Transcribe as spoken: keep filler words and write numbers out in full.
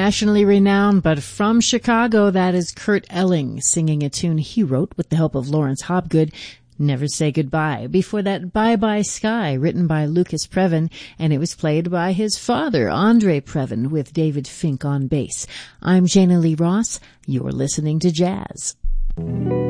internationally renowned, but from Chicago, that is Kurt Elling singing a tune he wrote with the help of Lawrence Hobgood, Never Say Goodbye. Before that, Bye Bye Sky, written by Lucas Previn, and it was played by his father, Andre Previn, with David Fink on bass. I'm Jana Lee Ross. You're listening to Jazz.